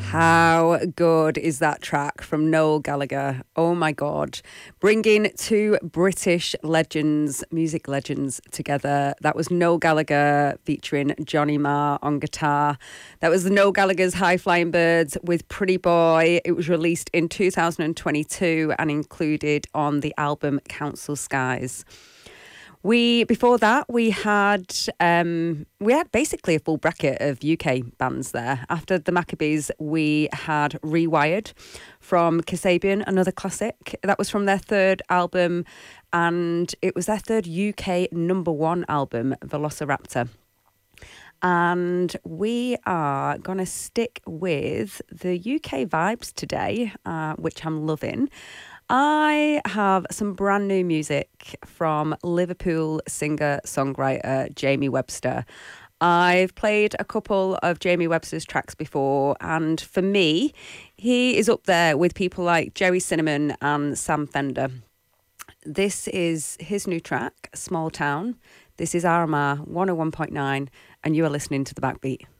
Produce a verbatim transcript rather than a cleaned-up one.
How good is that track from Noel Gallagher? Oh my God. Bringing two British legends, music legends together. That was Noel Gallagher featuring Johnny Marr on guitar. That was the Noel Gallagher's High Flying Birds with Pretty Boy. It was released in two thousand twenty-two and included on the album Council Skies. We before that we had um, we had basically a full bracket of U K bands there. After the Maccabees, we had Rewired from Kasabian, another classic. That was from their third album, and it was their third U K number one album, Velociraptor. And we are going to stick with the U K vibes today, uh, which I'm loving. I have some brand new music from Liverpool singer-songwriter Jamie Webster. I've played a couple of Jamie Webster's tracks before, and for me, he is up there with people like Jerry Cinnamon and Sam Fender. This is his new track, Small Town. This is R M R one oh one point nine, and you are listening to The Backbeat.